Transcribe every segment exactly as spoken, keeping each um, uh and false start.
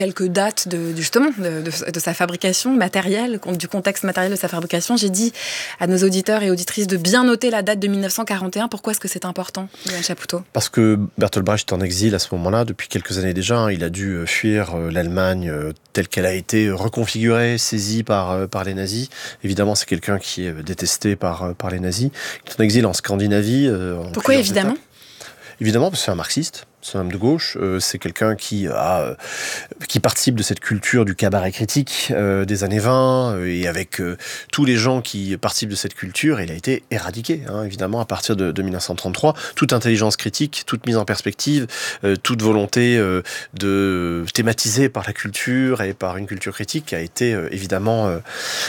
quelques dates de, justement de, de, de sa fabrication matérielle, du contexte matériel de sa fabrication. J'ai dit à nos auditeurs et auditrices de bien noter la date de mille neuf cent quarante et un. Pourquoi est-ce que c'est important, Johann Chapoutot ? Parce que Bertolt Brecht est en exil à ce moment-là, depuis quelques années déjà. Hein, il a dû fuir l'Allemagne telle qu'elle a été reconfigurée, saisie par, par les nazis. Évidemment, c'est quelqu'un qui est détesté par, par les nazis. Il est en exil en Scandinavie. En Pourquoi évidemment ? Évidemment, parce que c'est un marxiste. C'est un homme de gauche, euh, c'est quelqu'un qui a, euh, qui participe de cette culture du cabaret critique euh, des années vingt, euh, et avec euh, tous les gens qui participent de cette culture, il a été éradiqué, hein, évidemment, à partir de, de mille neuf cent trente-trois. Toute intelligence critique, toute mise en perspective, euh, toute volonté euh, de thématiser par la culture et par une culture critique a été euh, évidemment... Euh,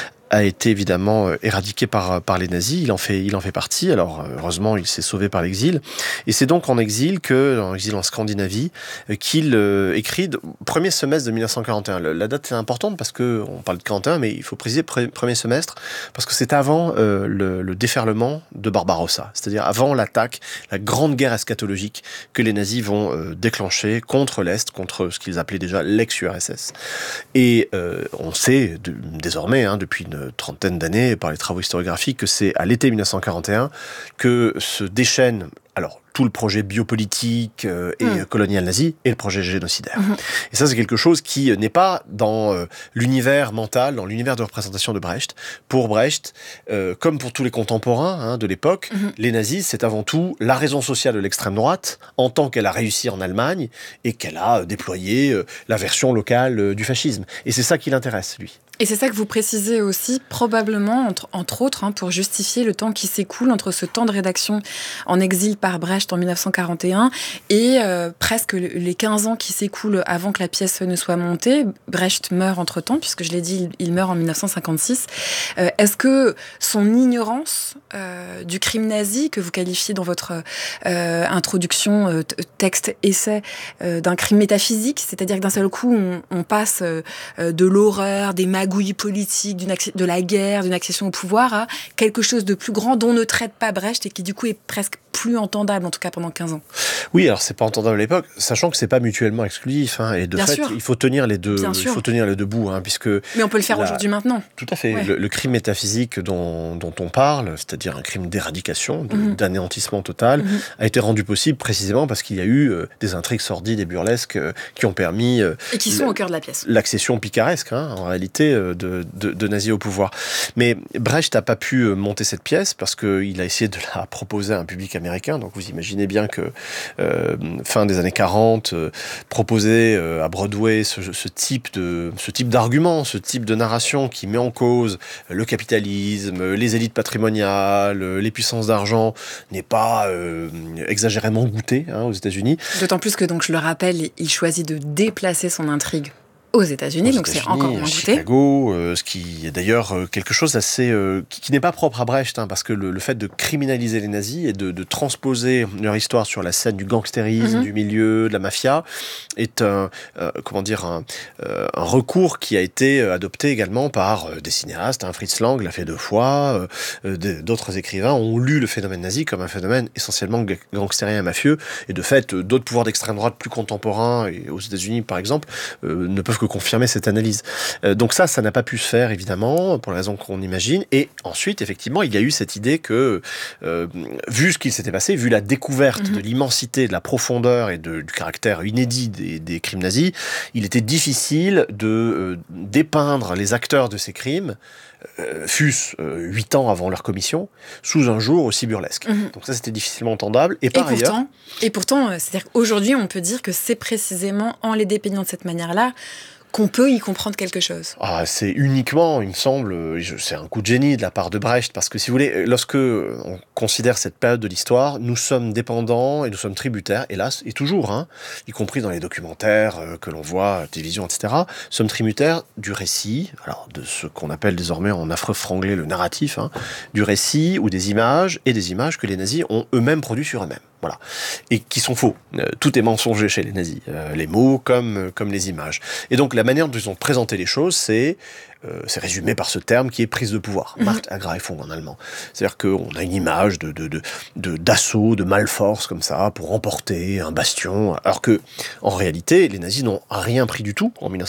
a été évidemment euh, éradiqué par, par les nazis. Il en fait, il en fait partie. Alors, heureusement, il s'est sauvé par l'exil. Et c'est donc en exil, que, en exil en Scandinavie, euh, qu'il euh, écrit, de, premier semestre de mille neuf cent quarante et un. Le, la date est importante parce que, on parle de quarante et un, mais il faut préciser pre- premier semestre, parce que c'est avant euh, le, le déferlement de Barbarossa. C'est-à-dire avant l'attaque, la grande guerre eschatologique que les nazis vont euh, déclencher contre l'Est, contre ce qu'ils appelaient déjà l'ex-U R S S. Et euh, on sait de, désormais, hein, depuis une trentaine d'années, par les travaux historiographiques, que c'est à l'été mille neuf cent quarante et un que se déchaîne alors tout le projet biopolitique euh, et mmh. colonial nazi et le projet génocidaire. Mmh. Et ça, c'est quelque chose qui n'est pas dans euh, l'univers mental, dans l'univers de représentation de Brecht. Pour Brecht, euh, comme pour tous les contemporains hein, de l'époque, mmh. les nazis, c'est avant tout la raison sociale de l'extrême droite, en tant qu'elle a réussi en Allemagne et qu'elle a déployé euh, la version locale euh, du fascisme. Et c'est ça qui l'intéresse, lui. Et c'est ça que vous précisez aussi, probablement, entre, entre autres, hein, pour justifier le temps qui s'écoule entre ce temps de rédaction en exil par Brecht en mille neuf cent quarante et un et euh, presque les quinze ans qui s'écoulent avant que la pièce ne soit montée. Brecht meurt entre-temps, puisque je l'ai dit, il, il meurt en mille neuf cent cinquante-six. Euh, est-ce que son ignorance euh, du crime nazi, que vous qualifiez dans votre euh, introduction, euh, texte, essai, euh, d'un crime métaphysique, c'est-à-dire que d'un seul coup, on, on passe euh, de l'horreur, des magouilles politique, d'une acc- de la guerre, d'une accession au pouvoir, à quelque chose de plus grand dont ne traite pas Brecht et qui du coup est presque plus entendable, en tout cas pendant quinze ans. Oui, alors c'est pas entendable à l'époque, sachant que c'est pas mutuellement exclusif, hein, et de Bien fait, sûr. il faut tenir les deux, Bien il sûr. faut tenir les deux bouts, hein, puisque. Mais on peut le faire la... aujourd'hui maintenant. Tout à fait. Ouais. Le, le crime métaphysique dont, dont on parle, c'est-à-dire un crime d'éradication, de, mm-hmm. d'anéantissement total, mm-hmm. a été rendu possible précisément parce qu'il y a eu euh, des intrigues sordides et burlesques euh, qui ont permis. Euh, et qui sont l- au cœur de la pièce. L'accession picaresque, hein, en réalité, euh, de, de, de nazis au pouvoir. Mais Brecht n'a pas pu monter cette pièce parce qu'il a essayé de la proposer à un public américain. Donc vous imaginez bien que euh, fin des années quarante, euh, proposer euh, à Broadway ce, ce type de ce type d'argument, ce type de narration qui met en cause le capitalisme, les élites patrimoniales, les puissances d'argent, n'est pas euh, exagérément goûté hein, aux États-Unis. D'autant plus que, donc je le rappelle, il choisit de déplacer son intrigue aux États-Unis, aux donc États-Unis, c'est encore moins goûté. Chicago, euh, ce qui est d'ailleurs euh, quelque chose d'assez euh, qui, qui n'est pas propre à Brecht, hein, parce que le, le fait de criminaliser les nazis et de, de transposer leur histoire sur la scène du gangstérisme, mm-hmm. du milieu, de la mafia, est un euh, comment dire un, euh, un recours qui a été adopté également par euh, des cinéastes. Hein, Fritz Lang l'a fait deux fois. Euh, d'autres écrivains ont lu le phénomène nazi comme un phénomène essentiellement gangstérien et mafieux. Et de fait, d'autres pouvoirs d'extrême droite plus contemporains, et aux États-Unis par exemple, euh, ne peuvent que confirmer cette analyse. Euh, donc ça, ça n'a pas pu se faire, évidemment, pour la raison qu'on imagine. Et ensuite, effectivement, il y a eu cette idée que, euh, vu ce qu'il s'était passé, vu la découverte mm-hmm. de l'immensité, de la profondeur et de, du caractère inédit des, des crimes nazis, il était difficile de euh, dépeindre les acteurs de ces crimes, euh, fût-ce huit euh, ans avant leur commission, sous un jour aussi burlesque. Mm-hmm. Donc ça, c'était difficilement entendable. Et par et pourtant, ailleurs... Et pourtant, c'est-à-dire qu'aujourd'hui, on peut dire que c'est précisément en les dépeignant de cette manière-là qu'on peut y comprendre quelque chose. Ah, c'est uniquement, il me semble, c'est un coup de génie de la part de Brecht, parce que si vous voulez, lorsque on considère cette période de l'histoire, nous sommes dépendants et nous sommes tributaires, hélas, et toujours, hein, y compris dans les documentaires que l'on voit, à la télévision, et cetera, sommes tributaires du récit, alors de ce qu'on appelle désormais en affreux franglais le narratif, hein, du récit ou des images, et des images que les nazis ont eux-mêmes produits sur eux-mêmes. Voilà. Et qui sont faux. Euh, tout est mensonger chez les nazis. Euh, les mots comme, euh, comme les images. Et donc, la manière dont ils ont présenté les choses, c'est, euh, c'est résumé par ce terme qui est prise de pouvoir. Mm-hmm. Machtergreifung en allemand. C'est-à-dire qu'on a une image de, de, de, de, d'assaut, de malforce comme ça, pour remporter un bastion. Alors que, en réalité, les nazis n'ont rien pris du tout en mille neuf cent